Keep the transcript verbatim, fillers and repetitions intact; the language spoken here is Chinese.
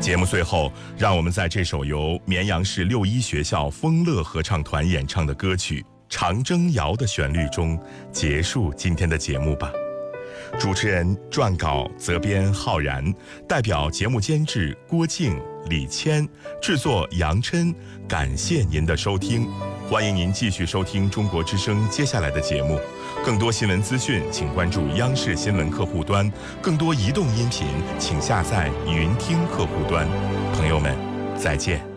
节目最后，让我们在这首由绵阳市六一学校丰乐合唱团演唱的歌曲《长征谣》的旋律中结束今天的节目吧。主持人撰稿责编浩然，代表节目监制郭静、李谦，制作杨琛，感谢您的收听，欢迎您继续收听中国之声接下来的节目。更多新闻资讯，请关注央视新闻客户端；更多移动音频，请下载云听客户端。朋友们，再见。